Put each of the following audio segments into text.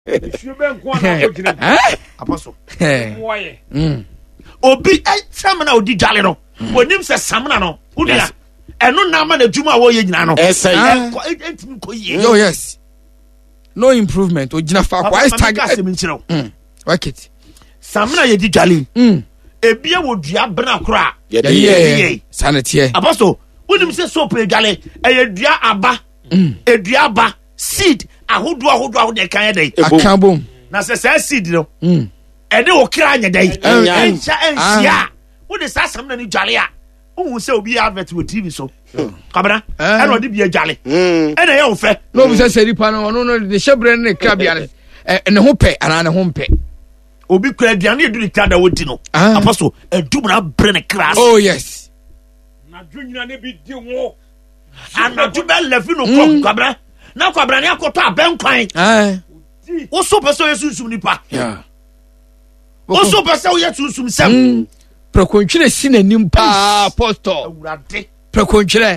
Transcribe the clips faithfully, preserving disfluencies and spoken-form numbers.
If ben kwa na ogina. Apostle. Moye. Mm. Obi e famna odi dwale no. Onim se samna no. Udia. Eno na ma na djuma wo ye nyina no. Esay. Entimi ko ye. Yo yes. No improvement. Ogina fa kwa stag. Mm. Wakit. Samna ye di dwale. Mm. Ebia wo dua bena kora. Ye ye. Sanity. Apostle, unim se soap e dwale. E dua aba. Mm. E dua aba. Seed. Ahodo ahodo ahodo e kan dey. Akabom. Na se say seed no. Mm. E de o kra nya dey. Encha encha. Wo de sa samna ni dwale a. Wo se obi advert wo T V so. Kabra. E no de bia dwale. Mm. E na ye wo fe. No bi se seri pa no no de shebre ne kra bia ne. E ne ho pe ana ne ho mpe. Obi kra aduane edu ni kra da wodi no. Apostle, edum na bre ne kra. Oh yes. Na dwunyina ne bi di wo. Anadu be lefi no kro kabra. Na kabra ne akoto abenkwan. Ah. Wo so pese wo yesusum nipa. Yeah. Wo so pese wo yesusum sem. Prekontwire sinanim pa apostle. Awurade. Prekontwire.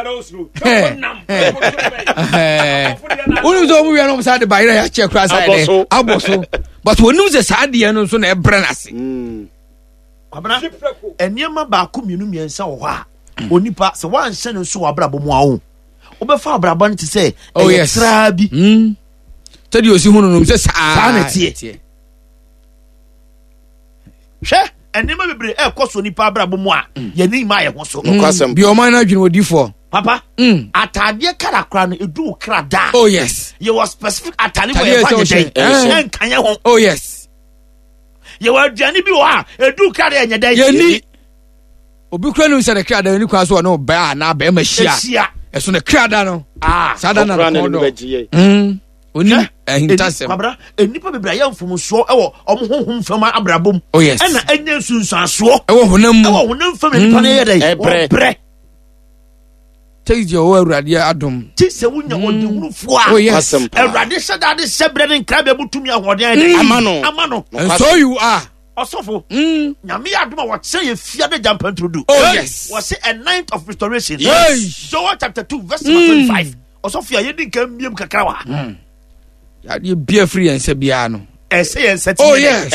Unu zo mu wi no sa de bayira ya che kra sa de. Aboso. But wonu ze sa de no so na e bre na se. Mm. Kabra. Eniema ba ko mienu miensa wo ha. Onipa se wan hye no so wabrabo mu awo. Obefa abrabo no te say oh yes trabi. Mm. Tadi osi hunu no se sa. Sa na tie. Hwe eniema bebre e koso nipa abrabo mu a ye ni ma ye ho so. Kwasem. Bi o man na dwene odi fo. Papa. Mm. Atade kara kra no edu kra da. Oh yes. You was specific atade wo ye fa nye dey. En kan ye ho. Oh yes. You were aduane bi wo a edu kra da nye dey. Ye ni obi kra no se de kra da ni kwa so no ba na ba ma hia. Eso ne kra da no. Ah, sada na no do. Mm. Oni ehintasem. Babra, enipa bebra ya mfom so e wo omo honhom fam abrabom. Oh yes. E na enya sunsan so. E wo honam mu. E wo honam fam nipa na ye dey. Bre. Take your Awurade adom. Ti se wunya odi hunufo a. Oh yes. Awurade sada de sebre ne nkra be butumi ahoden dey. Amano. Amano. And so you are. Osofo. Mm. Nyame adom a what say ye fia de jump and do. Oh yes. Was say a night of restoration. Yes. Joel chapter two verse twenty-five. Osofo ye di kan miem kakra wa. Mm. Ya de bia free en se bia no. E say en set. Oh yes.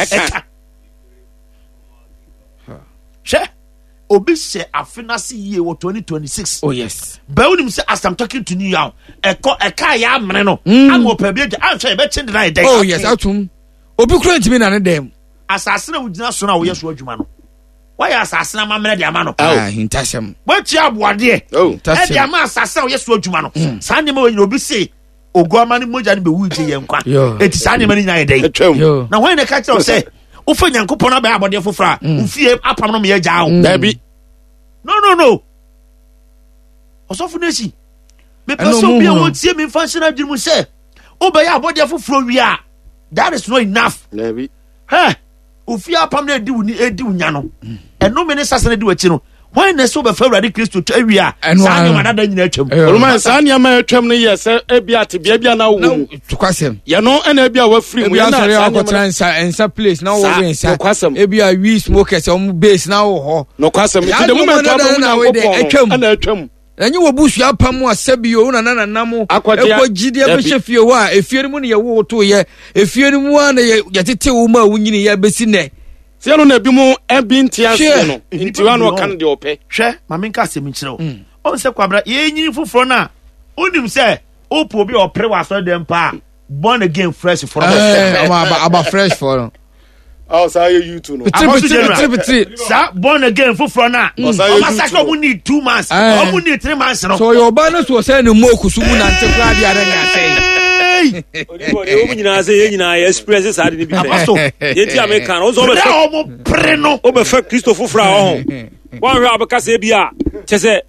She obi se afinasi ye wo twenty twenty-six. Oh yes. Ba unim say as I'm talking to you now. E ko e ka ya amene no. Am opa bi agya. Am say e be chin na dey. Oh yes, atum. Obi kura ntimi na ne dem. Asase na wugina so na wo yeso adwuma no. Why asase na mamre de ama no? Ah, hintasem. What ya aboade? Oh, e de ama asase wo yeso adwuma no. Sa ne ma wo obi say oguama ni moja ni be wuji ye nkwa. Eti sa ne ma ni nya dey. Na when the catch say wo fa nyankopon na ba abode fofora, wo fie apam no me ya gya wo. Dabi. No no no. Osofo nesi. Me person bi won tie me function adwuma say, "O be ya abode foforo wi a." That is not enough. Dabi. Hey, ofi apam na edi woni edi wonya no. Eno me ne sase na di wachi no. Why na so be fa Awurade Kristo twa wi a? Sa ne madada nyina atwam. Roman sa ne ma atwam no ye se ebia te bia bia na wo mu. Tukwasem. Ye no na ebia wa free mu ya na sa ne ensa place na wo we ensa. Ebia we smokers om base na wo ho. No kwasem. Ti de moment abu na wo na atwam. Enye wo busu apam asabio na na na mo ekogide abehye fie ho a efie mu ne ye wo to ye efie mu a na ye tete wo ma wunyini ya besi ne se no na bi mu ebi ntiase no ntiwa no kan de ope hwe ma me nka asem nkyerɛ wo on se kwabra ye nyini foforo na onim se opo bi opre wa so dem pa born again fresh for eh aba aba fresh for oh say you too no sa born again foforo na o ma say o need two months o need three months no so your ba no so say no mo kusu mu na nte kra dia na nya say o mu nyina say ye nyina express sa de bi ye ti american o so be o mo pre no o be fa Kristo foforo a ho wan hwe abeka say bia che say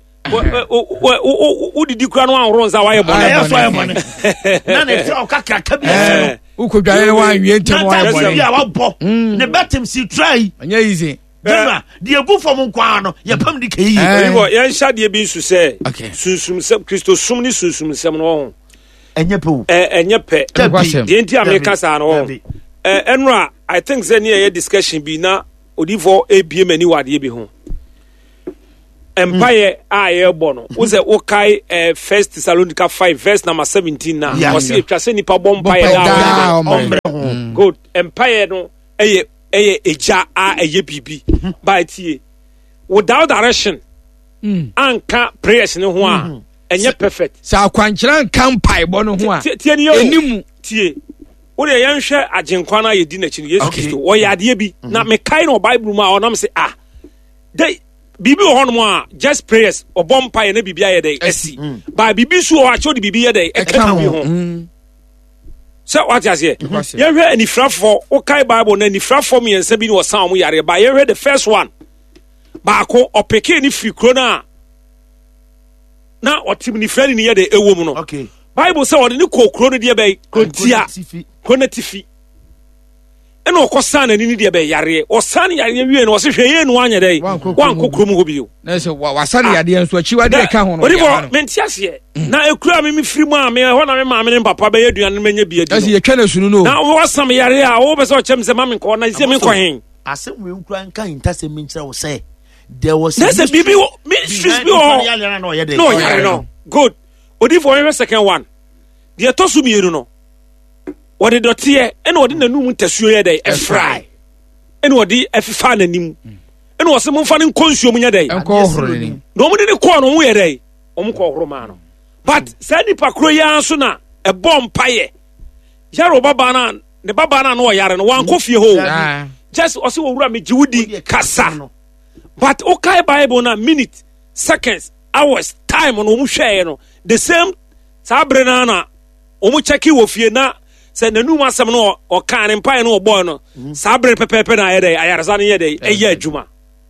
o didi kra no anro nza wa ye bone ya so ye bone na ne tro kakra ka bi no ukodware ne wan wie ntem wa ye bone ya wa bo ne betem si try anya easy Dema, the egu from Unquano, your pum de key. Yan shad ye be su say, Susum sub Christo sumni susum sem no. And your poo, and your pet, the India Americas are all. Enra, I think Zenia discussion be now, Odivo A B M anywhere ye be home. empire a ye bo no wo se wo kai eh, first Thessalonica five verse number seventeen na wo se etwa se nipa bo empire da good empire no eye eye eja a eye bibi by tie without direction anka prayers ne ho a enye perfect sa akwankyera nka mpai bo no ho a tie ne yo enimu tie wo de yan hwe agenkwa na ye di na chi Yesu Kristo wo ya de bi na me kai no Bible mu a onam se ah dey bibi wo hono a just prayers obompa ye na bibi aye dey esi ba bibi su o a cho de bibi ye dey e ka bi ho so what you say ye hwe anifrafo wo kai Bible na anifrafo me yensa bi ni wo san mo yare ba ye hwe the first one ba ko opeke ni free kro na na otim ni frani ni ye dey ewo mu no okay Bible say odi ni kokro no de be krontia konatifi eno okosan na ni de be yare osan yare wie no se hwe ye no anya dai wan kokro mu ho bio na se wasan yade enso achiwa de ka ho no odi bo menti ase na ekura me me firi mu a me ho na me ma me papa be aduan no menya bia di ase ye twa na sunu no na wo sam yare a wo be se o chem se ma me ko na se me ko hen asem we nkura nka intase me nkyere wo say there was there's a bibi ministries bi o no yare no good odi for your second one the tosu mi eru no wodi dotie ene wodi nanum ntasuo ye dai e fry ene wodi efifa nanim ene wose mo mfa ne konsuo munya dai enko horo ni no mo de ko no mo ye dai o mo ko horo ma no but say ni pakro ya so na e bom paye yaro baba na ne baba na no yare no wan ko fie ho just o se wo wura me jiwudi kasa but okay Bible na minute seconds hours time no mo hwe no the same sabre na na o mo cheki wo fie na se nanu masem no o kan ne mpa no obo no sabre pepepe na yede ayarza ne yede eye adwuma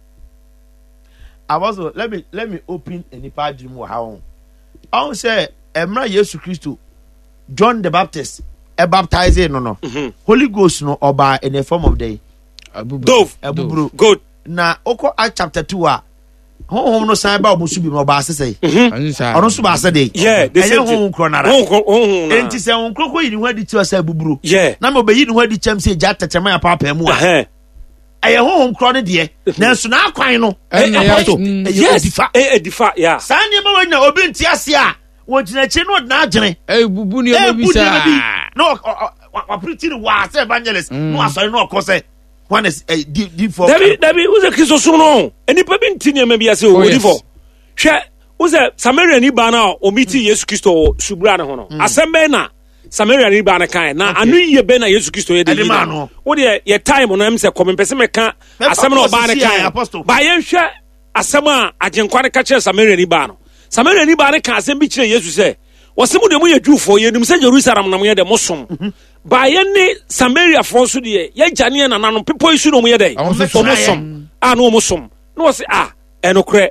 abazo let me let me open any part dream wo ha on on say emra Yesu Kristo John the Baptist e baptize no no Holy Ghost no oba in the form of the dove abuburu good na oko Acts chapter two a honhom no san ba omusu bi no ba asese ono so ba asede yeah they say honhom kronara honhom na enti se honhom kroko yi ni ho adi ti asa abuburu yeah na me obeyi ni ho adi cham se ja tetema ya papa mu a aye honhom kro ne de na nso na akwan no apostle yes edifa eh edifa yeah san ne ma wanya obi nti ase a wo gina chi no na agene eh bubu ni obi sa no wa pretty wa say evangelist no asori no okose one is a deep deep for David David who's a Christo suno eni pa binti ne maybe ase o difo hwe who's a Samaria ni ba na o miti Yesu Kristo subra ne ho no asembe na Samaria ni ba na kan na anu ye be na Yesu Kristo ye de ni wo de ye time no em se come pese me kan asem na o ba ne kan ba ye hwe asem a agenkwa ne ka kire Samaria ni ba no Samaria ni ba ne kan asem bi kire Yesu se wosemu de mu ye dwufo ye nim se Jerusalem na mo ye de mosom ba ye ne Samaria for so de ye jane na nanom people isu no mo ye de omosom ah no omosom no wo se ah enokre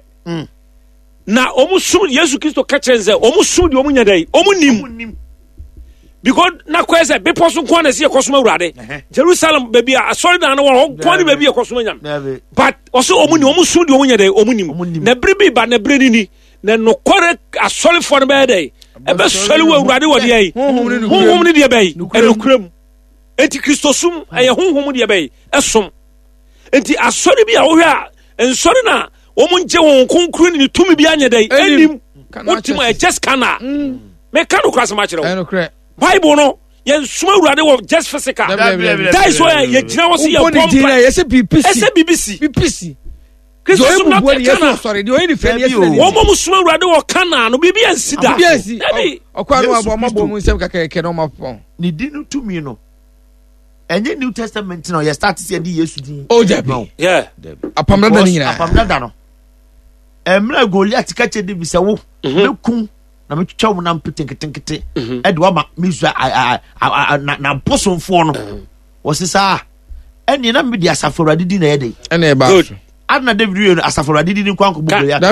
na omosom Yesu Kristo ka chenze omosom de omunya de omunim because na kwese be person ko na se ekosom awurade Jerusalem baby a sorry na no wo ko ni baby ekosom nyam but also omuni omosom de omunya de omunim na bre bi ba na bre ni na no kore asole for be de ebe sole wo awurade wo de yi honhom ni de be yi enokram enti Kristo sum eye honhom de be yi esom enti asole bi a wo hwe a ensore na wo munje won konkru ni tumi bi anya de enim ultima just kana me kanu kwase ma kire wo Bible no yen suma awurade wo just physical that is why ye gina wo se ye pompa ese B B C ese B B C B B C Kristo sum na kana sorry de oni fe yes wo mo suma awurade wo kana no bibi ansida nabi okwa no abo mabo mu nsem kakeke no mapon ni di no tumi no enye New Testament no ye start see di Yesu din o jabi yeah apamda da ni na apamda da no emra Goliath ka che de bi se wo mekum na me twetwa wo na mpetenkete e de wa ma mizu na posonfo no wo se sa eni na me di asafo awurade di na ye de ene e ba adna David asafo awurade di nkwanko bu Goliath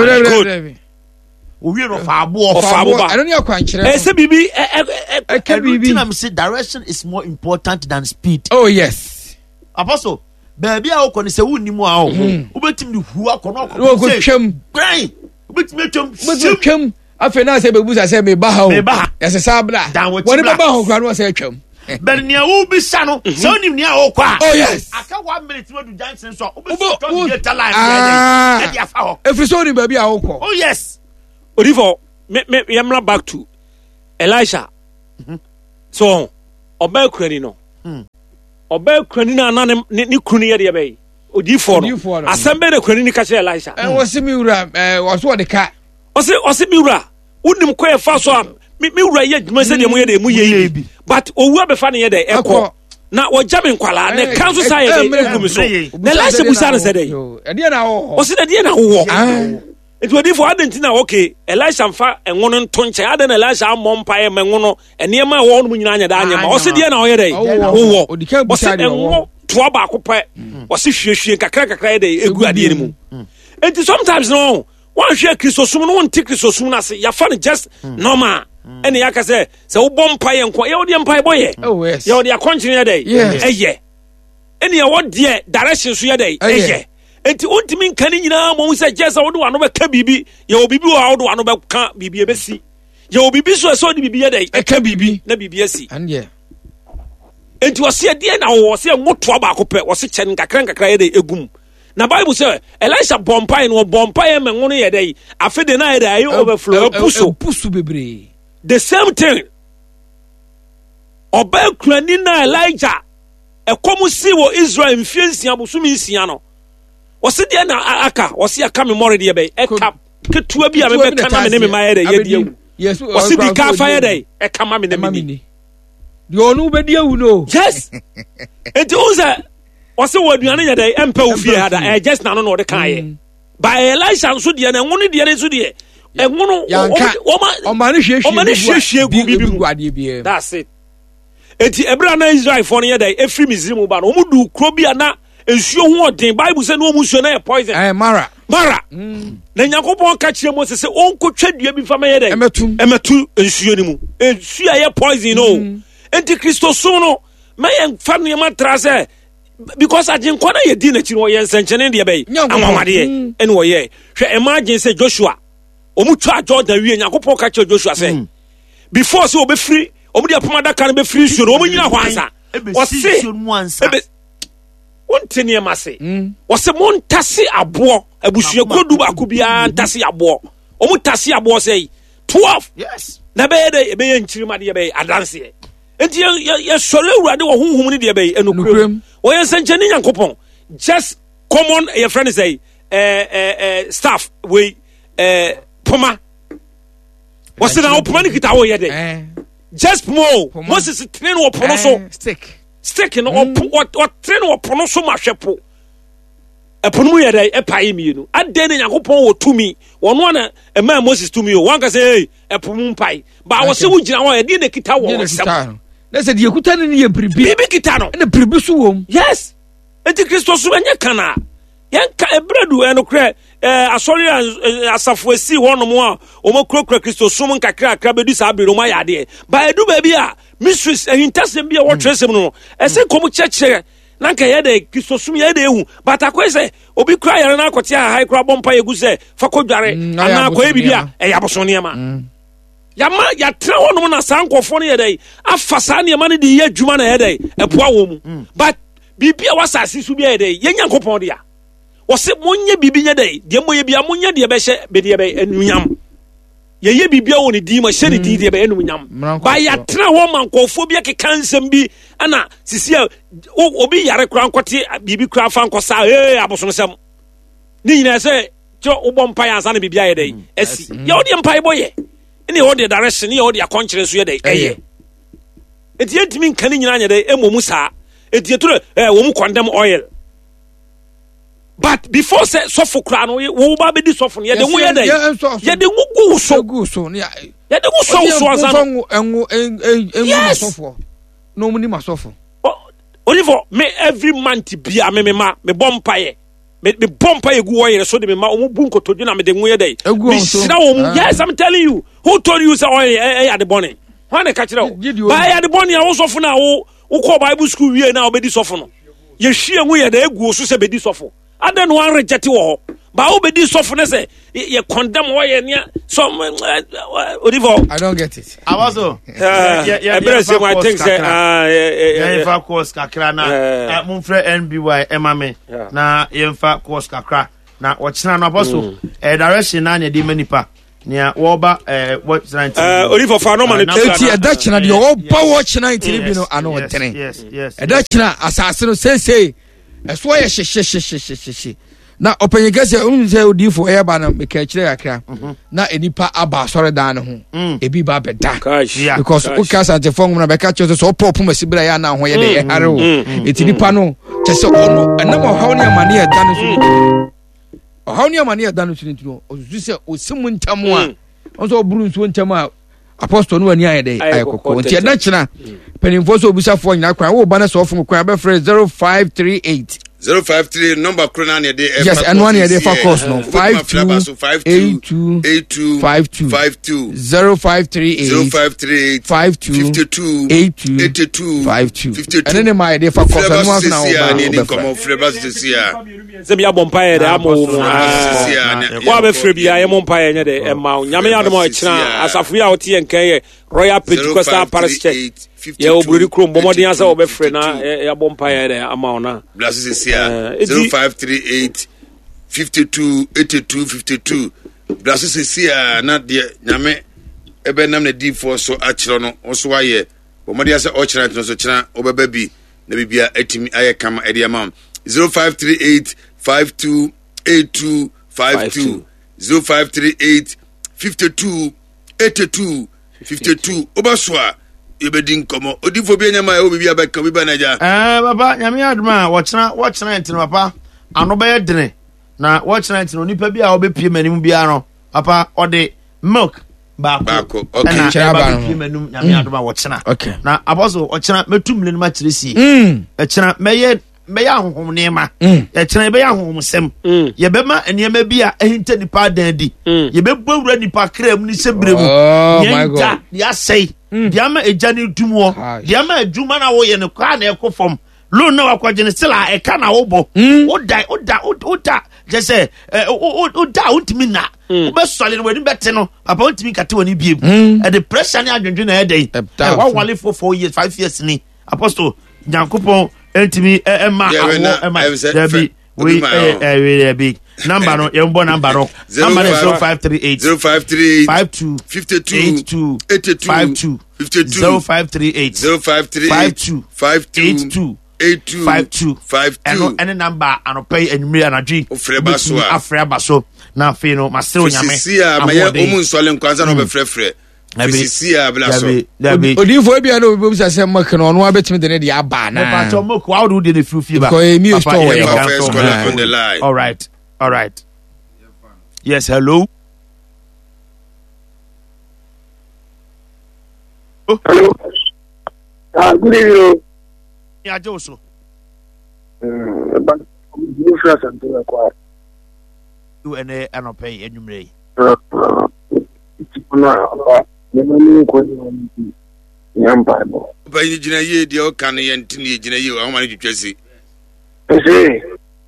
o wi no fa abo o fa abo ba eno ni akwankyere e se bibi e ke bibi na me say direction is more important than speed. Oh yes apostle baby a okọ ni se wonni mu a o obetim ni hu akọ na okọ wo twem brain obetim etwem twem afi na se bebusa se me ba ha o ya se sabla woni ba ba ho kwa no se twem but nia wo bi sa no so nim nia okọ a oh yes aka one minute we do Johnson so obi to get talent e dey afa ho every so ni baby a wo ko oh yes Odifo me me yamra back to Elisha mm-hmm. So oba kurani no mm. Oba kurani na na ne ne kunu ye de be Odifo no asembe de kurani ni ka che Elisha eh wosi mi wura eh woso de ka osi osi mi wura unim ko e fa so am mi wura ye dwuma se de mo ye de mu ye bi but owu abefa ne ye de ekọ na wajame nkwala na kanso sa ye de egum so na Elisha busa ne se de e de na wo osi de de na wo it would if Argentina okay Elisha mfa enwono nto nche ade na Elisha amọ mpa ye menwono enema wo no nyina anya da anya ma osi de na wo ye de wo osi enwo to ba akopɛ osi hwehwe kakra kakra ye de egu ade ni mu enti sometimes no one hwe Kristosum no one Kristosum na se ya fa just normal ene ya ka se se wo bom mpa ye nko ye wo de mpa ye boye ye wo de akonchine ye de eye ene ye wo de direction so ye de eye enti ontimi nkane nyina mo se jesa wo do ano be ka bibi ye obibi wo do ano be ka bibi e besi ye obibi so so de bibi ye de e ka bibi na bibi esi ande enti wo se de na wo se moto ba akopɛ wo se kyen kakran kakra ye de egum na Bible say Elisha bompai no bompai me ngono ye de afede na ye de ayi overflow puso puso bebre the same thing oba kurani na Elijah ekomu si wo Israel mfiensia bosumi nsia no wose de na aka wose aka memory de be eka ketua bi a me be kana me ne me maye de ye de yes wose di ka fa ye de eka ma me ne me ni de onu be de awu no yes enti unza wose wo aduane ye de empa wo fie hada e just na no no de kan ye by Elisha so de na ngono de ne so de engono o ma ne hwehwe o ma ne hwehwe gu bibi gu ade bi that's it enti ebra na Israel for ne ye de efri Misrim ba no mu du kro bi ana ensuo ho odin Bible say no mu nsuo na poison eh mara mara na Yakobon ka kire mo se se onkotwa dua bi fama ye de emetu emetu ensuo ni mu ensuo ye poison no enti Kristosum no me ye fa ne ma tra se because agin kwana ye di na kire wo ye nsenchene de be anwamade ye ene wo ye hwe imagine say Joshua omu twa Jordan wie Yakobon ka kire Joshua say before so obe free omu de apomada ka no be free nsuo omu nyina hwansa o se wontene ma se wose montase abo abusua kodu ba ko bia ntase abo omu tase abo sei twelve yes na be de be nchirima de be adanse enti ye sore urade wo honhom ne de be enukram wo ye sanchani Yankopon just common your friend say eh eh staff we eh poma wose na opoma ni kita wo ye de just mo Moses train wo pono so stick stick no o train wo pono so ma hwepo e pono mu ye dai e pae mi no ade ne Yakopon wo tumi wono na e ma Moses tumi o wan ka say e pomo mpae ba wo se wo gina wo e de ne kita wo sem na se de kuta ne ye pribi bibi kita no na pribi so wom yes enti Kristo so enye kana yanka ebredu eno kre eh asori asafo esi honom a o makrokra Kristo so mun kakra kakra bedu sa abiro ma yade ba edu ba bi a mistress ehintasem bi a wo tresem no ese komu cheche na nka ye de Kristo so ye de ehu but akwese obi kra yare na akote a high kra bompa yegu se fakodware ana akoye bibia e yaboso ne ma yama ya tra honom na sankofo ne ye de afa sa ne ma ne de ye adwuma na ye de epoa wo mu but bibia wasasi su bia ye de ye Yankopon dia wose monye bibi nya dai de moye bia monye de be hye be de be enunyam ye ye bibia wo ne di ma hye ne di de be enunyam ba ya tra ho mankofo bia ke kansem bi ana sisi obi yare kura nkote bibi kura fa nkosa eh aboso sem ni nyina se cho ubom pa ya na bibia ye dai esi ye odi mpa boye ni odi direction ni odi akonkyere so ye dai eye enti entimi nkan nyina nya dai emomu sa enti eturo eh wo mu condemn oil. But before say sofo kra no wo ba be di sofo ye de wo ye dey ye de wo gu so gu so ne ye de wo so so azan enwo enwo sofo no mu ni masofo Oliver me every month bia me me ma me bompaye me me bompaye gu wo ye so de me ma o mu bu nkotodu na me de wo ye dey me sira wo mu yes I'm telling you who told you say oh eh ya de bone why na ka kire wo ba ya de bone ya wo sofo na wo wo ko Bible school wie na obedi sofo no ye hwie wo ye de egu so se bedi sofo Aden one reject wo ba wo be di sofo ne say ye condemn wo ye ne so Odifo I don't get it I also yeah yeah I think say ah yeah fa course kakra na mo frɛ N B Y emame na ye fa course kakra na wɔkyena no apostle eh direction na ne di manipa nia woba eh what nineteen uh Odifo fa no man eti eda kyena de woba watch nineteen bi no ano wotene yes yes eda kyena asase no say say eso ye hye hye hye hye hye na openye gase unu say Odifo e ba na me ka kyerɛ akra na enipa aba sɔre dan no ho ebi ba beda because o ka sante fo ngum na be ka kyerɛ so pop masibira ya na ho ye de e hare o eti nipa no kyese ono enam hawo ne amane ya dan so how near money done to you? Or you say, or someone Tamua, also Bruce one Tama, Apostle no near day. I call it natural. Penny Fosso Busa for Nakra, oh, Banner off from Crabber Fresh zero five three eight. Zero five three number Cronania day. Yes, and one year day for course no five two five eight two eight two five two five two zero five three eight zero five three eight five two fifty two eight two eighty two five two fifty two. And then my day for course and one now. Come on, Frebas this year. Zebia Bompire, the Amo, what a Frebia, I am Mompire, the Emma, Yamiadamo, as a free out and Kay, Royal Pentecostal Parish Church. Yeah, Obri Crum, Bomodians over Frena, a Bompire, the Amona. Blesses this year. Zero five three eight fifty two eighty two fifty two. Blesses this year, not the Yame Ebenam the D four so Achrono, also why Bomodias Ochran, no such over baby, Nebia Etimi Ayakam Ediamam. Zero five three eight five two eight two five two zero five three eight fifty two eighty two fifty two. Obaswa Ebedin komo Odifo bi nyama e obi abeka bi banaja eh baba nyame aduma wɔkyena wɔkyena ntino papa ano bɛyɛ dene na wɔkyena ntino nipa bi a obepie manim bia no papa ɔde milk ba ko okay kyerɛ ba no manum nyame aduma wɔkyena okay na apostle ɔkyena metum le no ma kyerɛ si ɛkyena mɛyɛ mɛyɛ ahonhom nema ɛkyena bɛyɛ ahonhom sem yɛbɛma nneɛma bi a ɛhinta nipa dan di yɛbɛbɔ wura nipa kram ni sebrem yɛnta ya sei diama ejani dumwo diama adwuma na wo ye ne kwa na ekofom lo na wakwaje ne sila e ka na wo bo oda oda oda je say oda untimi na wo be sole no wani bete no papa untimi kate wani biem e the pressure ni adwendwe na e dey wa wale for four years five years ni apostle nyankopon entimi e ma awo e ma dabi we eh big number no yembo number no number is zero five three eight zero five three eight five two fifty two eight two eighty two five two fifty two zero five three eight zero five three five two five two eight two eight two five two five two and any number and pay and me anadwi ofreba so afreba so na fe no masero nyame sisia maye omun sole nkwanza no be frefre sisia bla so Odifo ebia no obi say mak no no abetimi de ne de aba na but to mak how do the free ba ko emi store we on the line. All right all right yes hello hello ah good evening ya joso eh but you feel something like what you ene anopay enumre uh no no ko ni nyamba bo ba yi gina ye de o kan ye ntini gina ye o ma ni twetwasi ese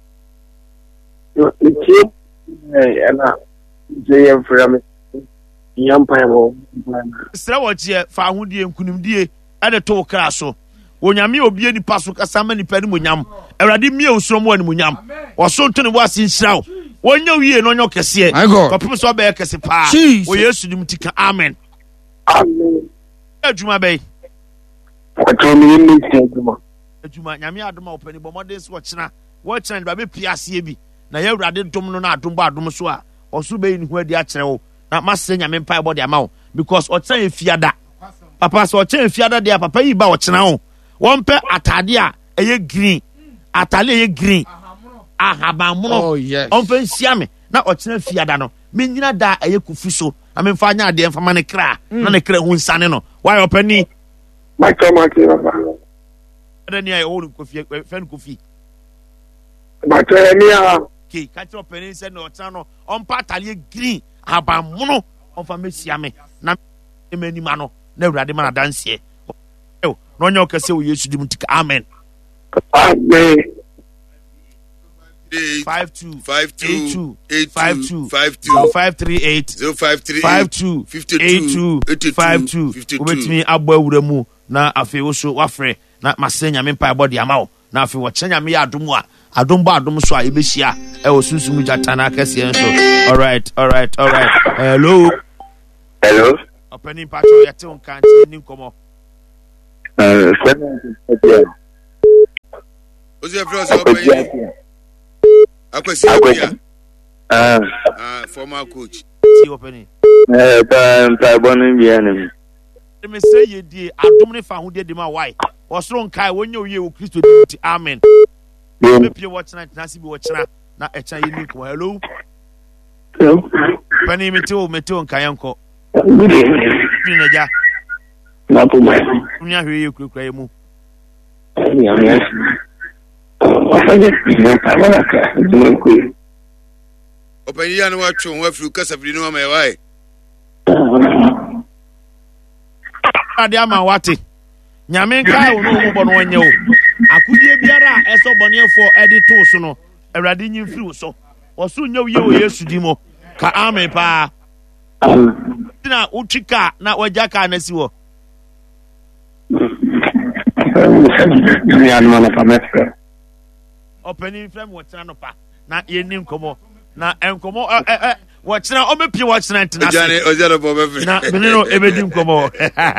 yo iki eh ana je ye frame nyamba bo sra wo je fa ahodie nkunimdie ade to kra so onyame obie ni paso kasama ni pani monyam awrade mie osoro mo ani monyam woso nto ne wase nhyiraw wonya wie no nyo kese kopem so ba kese pa o yesu dim tika amen amen adwuma bay atomi ni adwuma adwuma nyame adoma opani bomode so kyena wo kyena ba be piase bi na ye awrade dom no na adom ba adom so a oso be ni hu adi a kyerɛ wo na mase nyame mpa body ama wo because o kyena efiada papa so o kyena efiada de papa yi ba o kyena wo won pe atade a eye green atale eye green ahabamono on fe nsia me na o kyena fiada no me nyina da eye kufu so ame mfa nya ade mfa mane kra na ne kra hu nsane no why opani my tomati baba adani ay o kofi fen kofi my tomia ke ka tro opani se no kyena no on pa atale green ahabamono on fa me sia me na emani ma no na awrade ma na danse no nyo kase wo yesu dim tika amen amen five two five two eight two five two five two five three eight zero five three five two eight two five two obetumi abɔ awura mu na afei wo so wafrɛ na masɛ nyame mpa ɛbɔ de ama wo na afei wɔkyɛ nyame yɛ adom a adom bɔ adom so a yɛbɛhyia ɛwɔ sunsum gyata na akɛseɛ nso alright alright alright hello hello ɔpɛni mpakyɛ yɛte wo nkantie ni nkɔmmɔ What's your first opinion? Akwasi Abia. Ah, ah, former coach. See opening. Eh, pa pa bonu bi anem. Let me say ye die adom ne fa ho de ma why. Osoro nkai wonye oye wo Kristo di amen. Me pie watch na na si bi watch na na echa ye ni ko hello. Hello. Pani me to me to nkai enko. Good evening. Ni ja. Na po mai. Nya hwe ye kura ye mu. Ya ya. Ofaje ni pa wala ka. Dum ko. Open ya no watcho wa fru kasa fri no ma why. Ade ama wate. Nyame nkai wo no mo bɔ no wanye wo. Akudie biara a ɛsɔ bɔneɛfo ɛde to so no, Awurade nyi mfiri wo so. Wɔso nya wo ye wo Yesu di mo. Ka amen pa. Na utrika na wagya ka na si wo. Ni anma na pamestra. Openi frem wo tena no pa. Na ye nim komo. Na enkomo eh eh wo tena o mepie wo tena ntena. Ojane ojane bo be. Na bene no ebedim komo.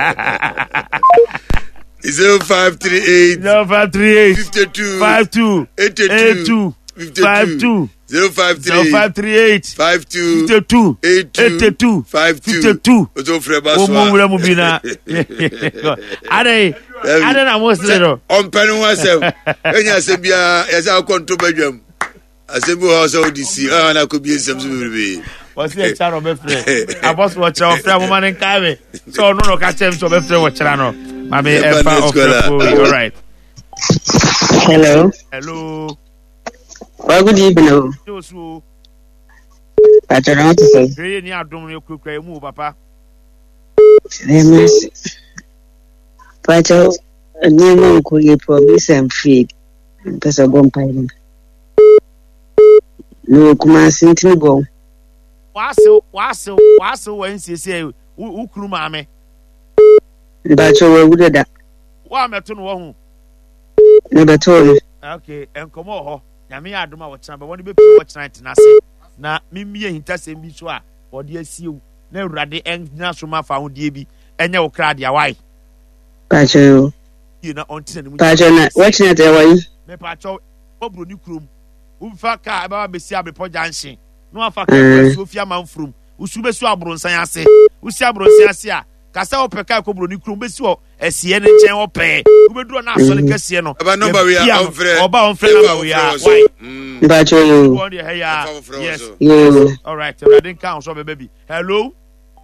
zero five three eight zero five three eight fifty-two five two eighty-two fifty-two zero five zero five three eight five two fifty-two eighty-two five two fifty-two Ozo freba so. Wo mo wura mu bi na. Ade ade na mo se do. On penu wasem. Enya se bia ya sa konto badwam. Asebu ho so disi. Ah na ko bi ensem so bebe. What's the channel be free? Abos watch our friend woman in Kawe. So no no catch him so be free watch channel. Mami efa of the all right. Hello. Hello. Well, good evening. Josu. I don't know what to say. Hey, ni adom ni okukura mu papa. Yes. But you know ko ye promise and feed. Pesa bom pai. No kuma sintini go. Waso waso waso wen siesie ukuru maame. But you we would that. Wa meto no wo hu. Ne beto. Okay, enkomo ho. Nyame adom a wo kyena be woni be pie wo kyena ntenase. Na mimie hintasem bi so a wo de asiew. Na Awurade engyina so ma fa ho de bi. Enye wo kra de awai. But you. You na ontina ni mu. But you na watching it away. Me pa cho obro ni krom. Ufa ka ba be si abepo junction. No afa ka Sofia manfrum. Usu be su abronsan ase. Usi abronsan ase a kasa opeka ko bro ni krom be si o esie ne nchen ope. Ubeduro na asole kase no. Aba number we are on free. Oba on free number we are. Why? But you. Yes. Yes. All right. I didn't count so baby. Hello.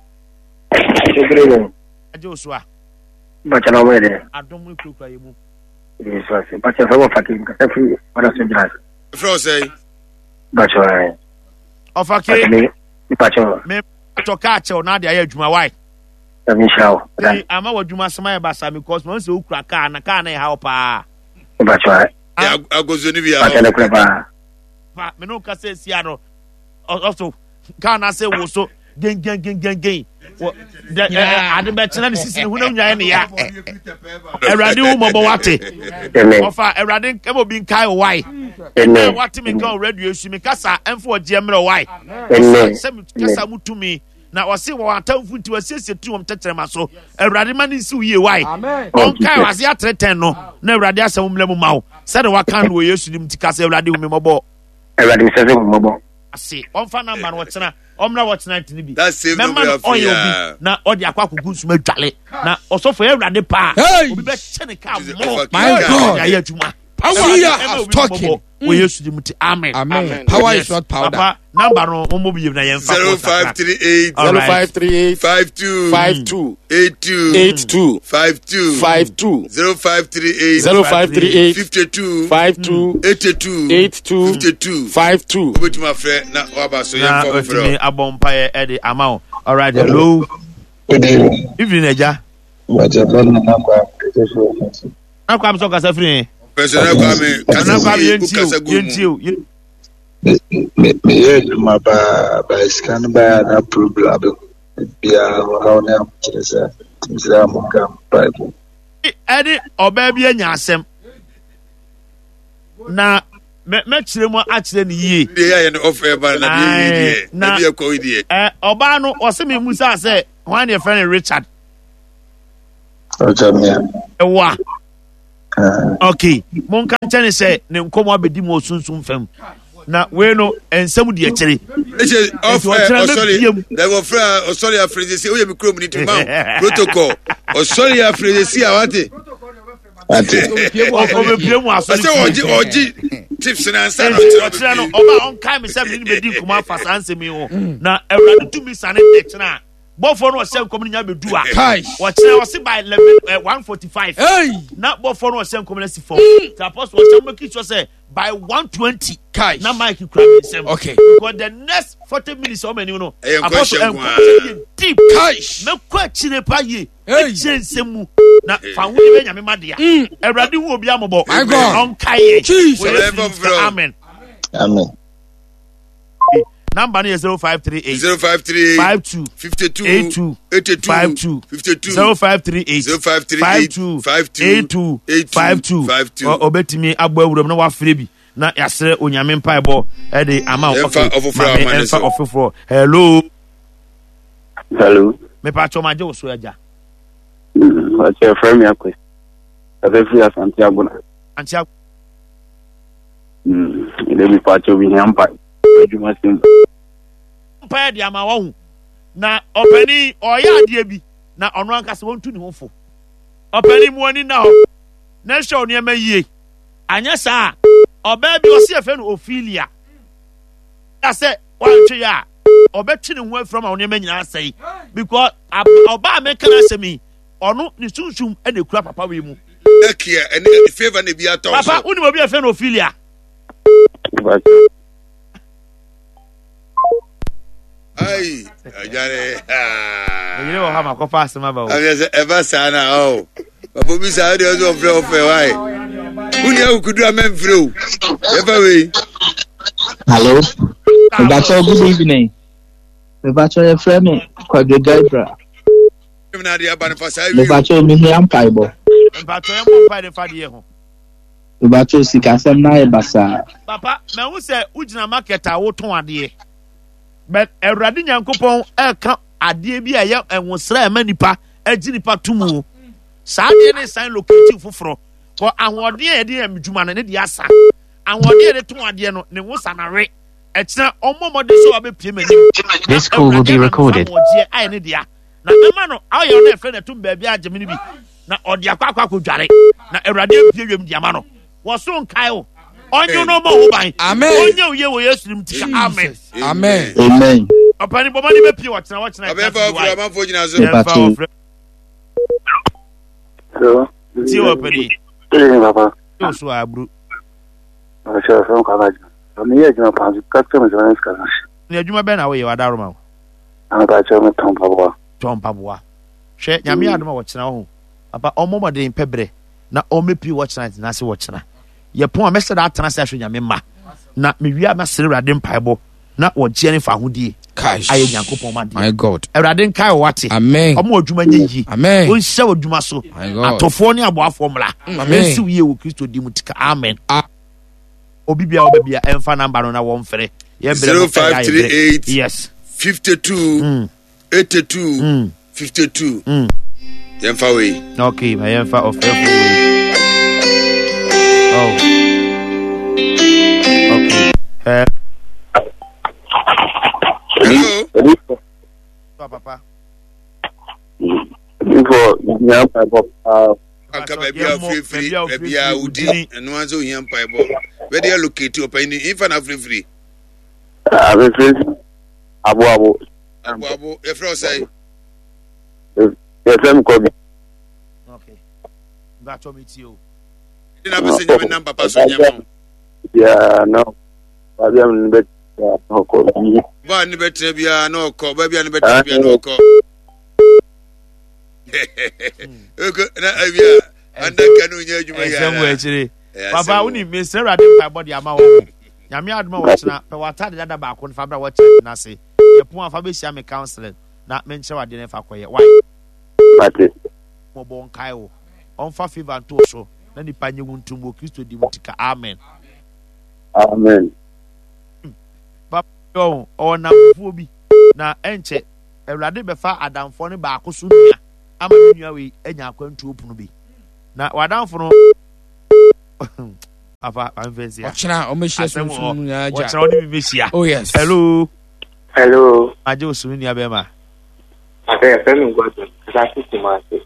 Joshua. But you know where there. I don't want to cry you. Yes, but you have fucking every what else you just. Fro say. But you of okay. But you me to catch you na dey adwuma why? Me show. I'm a adwuma sama basa because once you kura car na car na e help pa. But you I go zoni bi but you kura pa. Pa me no ka say sia no. Also car na say wo so gen gen gen gen gen. The ade be tena the sisi hu na nyaa ne ya. Erade hu mo bo wate. Ofa erade e mo bi nkai why? Ene wate me kan radio su me kasa emfo oje mre why? Ene Se me kasa mutumi na wase wo atamfu nti wasiesie tu wom tetrema so. Erade ma ni si uye why? On kai wase atreten no na erade asem mle mu mawo. Se de wakan wo Yesu dim ti kasa erade hu me mo bo. Erade me se mo bo. Ase on fa number no wotena omra wotena ntini bi memma oyo bi na odi akwa kugu nsuma dwale na osofo Awurade pa obi be chene ka mo my God ya adwuma power is talking we Yesu di muti amen amen power is not powder papa number no mo bi na yemfa zero five three eight zero five three eight five two five two eight two eight two five two five two zero five three eight zero five three eight fifty-two five two eighty-two eighty-two fifty-two five two obeti ma frɛ na waba so na yemfa frɛ otimi abompa e edi amount all right hello Good evening. evening eja But you don't know how na kwa mso kasa free personal kwa me na kwa kasa yentio kasa gumu yentio me me yeah my ba ba scan ba na problem bia how na chese timsira mo kam bible ede oba bia nya asem na me me kire mo a kire ni yie de ya no offer ba na bia yie na bia ko yie eh oba no o se me musa se one your friend Richard Richard me ewa okay mon kan tane se ne nkomo abedi mo sunsun fam na we no ensem de akire e offer o sorry they were friend o sorry afreze say o ye mi krom ni to ma protocol o sorry afreze see awate ate o be pie mu aso say oji oji tips na answer no no oba on kai me say me ni be di nkoma afasa ansem yi ho na ewrade tu mi sane de kina bofo no se nkom nya bedu a wo kina wo se by one forty-five hey na bofo no se nkom na si four the apostle was make sure say by one twenty kai na Mike Krabbe sem okay because the next forty minutes how many you know apostle nkom deep kai me kwa chire pa ye hey nsemu na fa hu ni nya me made a ewrade hu obi amobo on kai amen amen number is zero five three eight zero five three eight five two fifty-two eighty-two eighty-two fifty-two fifty-two zero five three eight zero five three eight fifty-two fifty-two eighty-two fifty-two obetimi agbo awuram na wafre bi na yasre onyame mpaebo e de ama ofofro ofofro hello hello me pa choma je oso aja what's your friend me akwe abe free as Santiago na Santiago mm ile bi pa cho bi nyampa adwuma sim mpa de ama wo na opani oya ade bi na ono ankase wontu ne hofo opani mu ani na ho na show ne ma yie anya sa oba bi o se efe no Ophelia ya se wantwe ya obetwe ne ho afrom a ono ma nyina asai because oba me kana semi ono ne sunsun e na kura papa we mu ekia ene favor ne bi ato papa uni mo bi efe no Ophelia ai ajare ah yele wo ha ma ko pass ma ba wo abia eba sana o babo bi sa de o fre o fe wai uni a kudu amemfre o eba we hello Bacho, good evening Bacho your friend Kwage Gaibra na dia ban fa sai Bacho mi hi am paibo Bacho e mo pa de fa de ho Bacho sikasem na e basa papa me hu se ugina market a wo ton ade but Ewrade Nyankopon e ka ade bi a ye enwosra e manipa agi nipa tumu saa de ne sign locative foforo ko ahode e de amdwuma ne de asa ahode de ton ade no ne wosa na re e kira omomode so abepie manim this call will be recorded ai ne dia na ema no ayo na e friend tum ba bi ageme ne bi na ode akwakwa kodware na Ewrade pie wiem diama no wo so nkai o onyo no mo ho ban amen onyo ye wo yesu nim tika amen amen amen opani bomo ni be pie wo tena wo tena abia fa ofra man fo nyina so so ti opani eh baba yo so abru acha so kala ni ye jina pa ka tena jina skala ni adwuma be na wo ye wadaro ma ana ka cha me ton pabo ton pabo hwe nyame adoma wo tena ho papa omomode pebre na omepi wo tena na se wo tena ye pon a message that transfer hwe nyame ma na me wia ma sere Ewrade mpaebo na wo je ne fa hodie aye Nyankopon ma de my god Ewrade nkai wo wate amen omo adwuma nyeyi amen on hye adwuma so atofo ne aboafo mla amen si wie wo Kristo di mutika amen obi bia wo bia emfa number no na wo mfere ye bre zero five three eight yes fifty-two eighty-two fifty-two yemfa we okay my yemfa of every oh okay uh, hello papa before nyam pabo ah aka ba bia free free ba bia udi eno anzo hiam paibo we dey locate opini infa na free free ah be free abo abo abo abo e fro say e fem ko bi okay that to meet you na be say nyame number pass on nyama ya no ba bia ni be no ko bi ba ni betre bia no ko ba bia ni betre bia no ko ego na abia anda kanu nya adwuma ya Papa, uni me Ewrade mpaebo de ama wo. nyame adoma wɔkyena pɛ wata de dada baako fa bra wɔkyɛ na se yɛpon afa behyia me counseling na menkyɛ wade ne fa kɔyɛ why Pate. mo bon kai wo on fa favor to so na nipa nye wuntum wo Kristo di mutika amen Amen. ba yo o na fu bi na enche Ewurade be fa adamfo ne baako so nua ama nua we anya akwantu opunu bi na wadamfo no afa anfensia ochina o mehia so so nua ja ochina o ni mehia oh yes Hello. aje o so nua be ma Ade fe mi gwa za si Kumasi.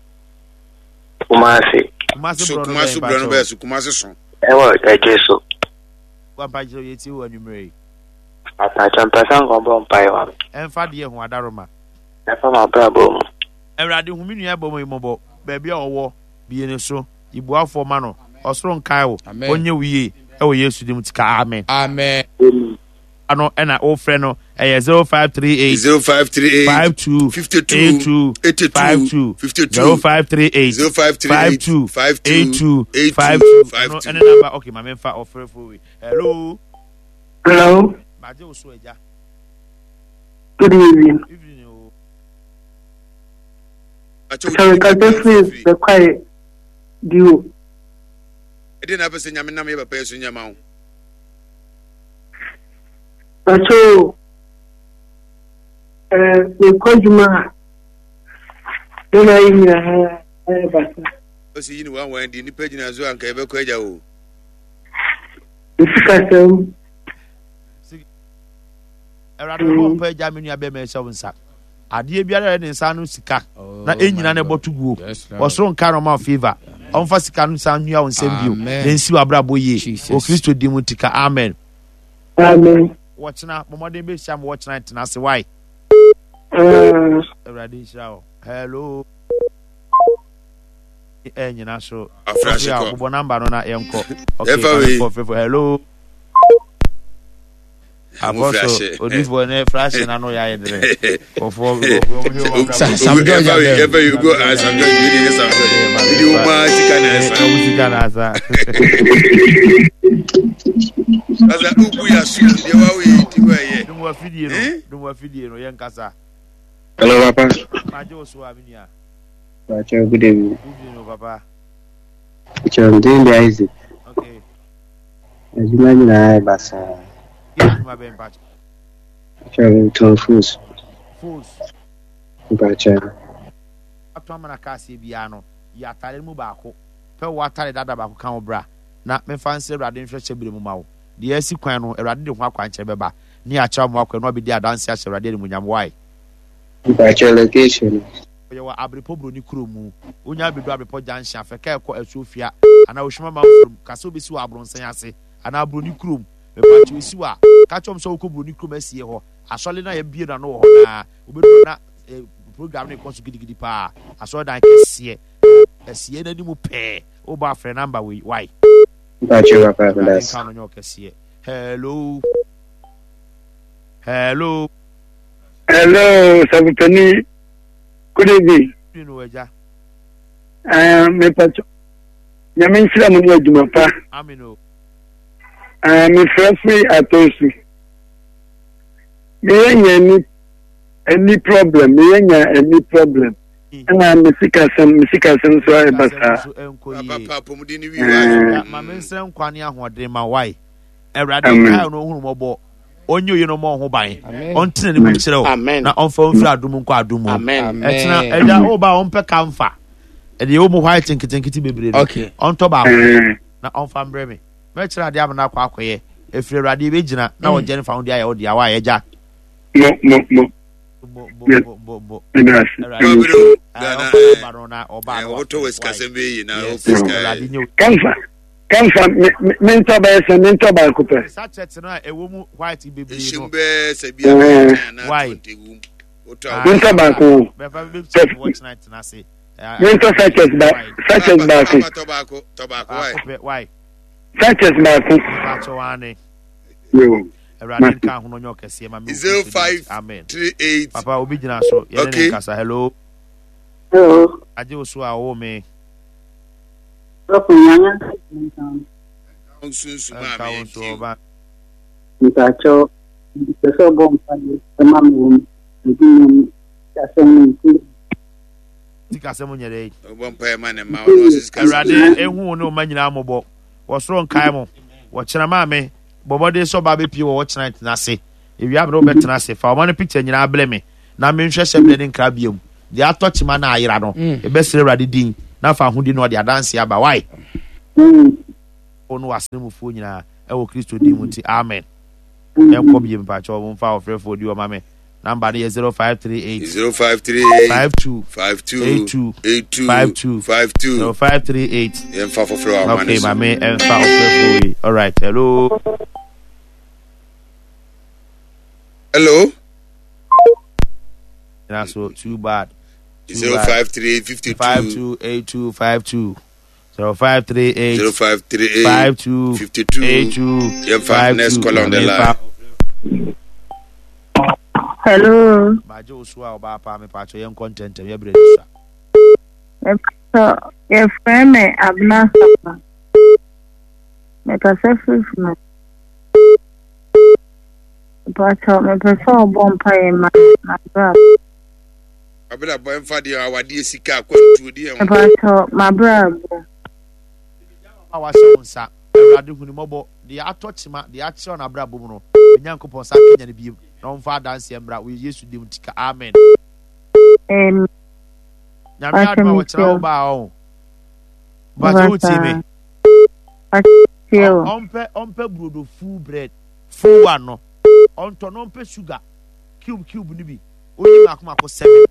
Kumasi. Kumasi So bro no Kumasi bro no be so Kumasi so. E wo eje so. Kwa pa jiro yeti wo anumere Ata champasa ngombo mpai wa. emfa de ho adaroma E fa ma bra bom. Ewurade hu mi nua bom imobo ba bia owo bie ne so ibuafo ma no osoro nkai wo onye wiye e wo Yesu dim tika amen amen ano ena o frɛ no ɛyɛ zero five three eight zero five three eight five two fifty-two eighty-two eighty-two fifty-two fifty-two zero five three eight zero five three five eight two five two eighty-two eight five two two five no two. any number okay my memfa offer for we hello Hello. baje o so eja Good evening. evening o Sorry, can you please the quiet duo? E dey na pese nyame nam ye papa yesu nyama wo. So, uh, the Kojuma, then I in a basa. O si yini wan wan di ni page na zo anka e be ko eja wo. The Sikasem. Ewurade bo mpa eja me nua be me hye wonsa ade biara ne nsa no sika na enyina ne botu guo osoro nka no ma favor onfa sika no sa nua wonsem bio den si wabrabo ye o Kristo di mu tika amen Amen. watchna momode be hia mo watchna tena se why Uh, Ewurade hia hello e nyina so Afrashi ko bo number no na yenko okay hello Apostle Odivo ne flash na no ya yedre. Ofo Sam George ever you go as Sam George video Sam George video ma sika na esa sika na asa. Asa uku ya su de wa we ti wa ye. Dum wa fidie no, dum wa fidie no yen kasa. Hello papa. Majo so abinia. Pacha good evening. Good evening papa. Pacha I'm doing the Isaac. Okay. Ajuma ni na basa. Ma ben patch. Traveling to Fools. Fools. Pacha. Atwa mana kasi bia no. Ya tare mu baako. Pe wa tare dada baako kan obra. Na me fancy Ewurade nhwe chebire mu mawo. De asi kwan no Ewurade de ho akwan kye beba. Ni a cha mu akwan no bi di adanse a Ewurade de mu nyam why. Pacha location. Oye wa Abripo Broni Kuromu. Onya bedu Abripo Junction afeka ekọ Asofia. Ana ohwema mamfom kaso bi si wa Abronsan ase. Ana Broni Kurom. Me pachi we si wa. Ka chom so ko Broni Kurom asie ho. Asole na ye bie na no ho na. Obedu na program na ikọ so gidigidi pa. Asole dan kese. Asie na ni mu pe. Oba frɛ number we why? Pacha papa that's. Hello. Hello. hello, Sabutani. Good evening. You know eja. Uh, me pacho. Nyame nsira mu ni adwuma pa. Amino. Uh, me free atosu. Me yenya ni any problem, me yenya any problem. Ana me sikasem, me sikasem so e basa. Papa papa mu di ni wi wa. Ma me nsira nkwane ahoɔden ma why? Ewurade ka no hunu mɔbɔ. Onyo ye no mo ho ban. Ontene ne mu kyerɛ o. Na onfa onfiri adum nkɔ adum. Amen. Etena eja o ba onpe kamfa. E de o mu white nkitenkiti bebre no. Okay. Onto ba na onfa mbre me. Me kyerɛ ade abana akɔ akɔye. Efiri Ewurade be gyina na wo gene fa ho dia ye o dia wa eja. Mo mo mo. Bo bo bo bo. Yes. Babiro Dana barona oba. Eh woto weskasen be yi na o fiska. Kamfa. Kamfa mentor ba ese mentor ba ko pe. Sachet na ewo mu white bebre no. Shimbe se bia na twenty wum. Woto mentor ba ko. Be ba be check watch night na say. Mentor sachet ba sachet ba ko. Tobacco tobacco why? Why? Sachet ba ko. Pacho wane. Yo. Ewurade kan ho no nyo kese ma me. zero five three eight Papa obi gina so ye ne kasa hello. Hello. Aje osu a wo me. Opo nyanya. Onsunsu ma me. Ntacho, the so bomb, the mamma, the demon, the Tika sɛ mo nyere One pair man and my noses. Awurade ehu no ma nyina mobɔ wɔsoro nkae mo wɔkyena ma me bɔbɔde so ba be pie wɔ wɔkyena tena se ewia bre wobɛtena se fa ɔma no picture nyina able me na me nhwɛ hyɛ ble ne nkra biom de atɔkyema na ayera no ebɛsere Awurade din na fa ahodi no de adanse aba why ono wasene mu fo nyina ɛwɔ Kristo din mu ti amen ɛnkɔ biem pa kyɛ wo mfa ofrefo di o ma me number is zero five three eight zero five three eight five two five two eight two eight two five two five two zero five three eight. Emfa for flower man. Okay, my man, Emfa for flower. All right. Hello. Hello. That's so too bad. Zero five three eight fifty two five two eight two five two zero five three eight zero five three eight five two fifty two eight two Emfa next call on the line. Hello. Bajo Uswa Oba Pa me Pacho yen content e bre nsa. So, your friend me Abna Sapa. Me pacific me. Pacho me paso bon pa e ma na bra. Abela boy Emfa de awade sika kwantu de e. Pacho ma bra. Awa se nsa. Awurade hunu mobo de atochima de ache on abra bom no. Nyankopon sa kenya ne biem. No fa dance embra we Yesu dim tika amen. Amen. Nyame adoma wo kira wo ba o. Ba jo ti me. Atio. Ompe ompe brodo full bread. Full one no. Onto no ompe sugar. Cube cube ni bi. Oyi ma kuma ko seven.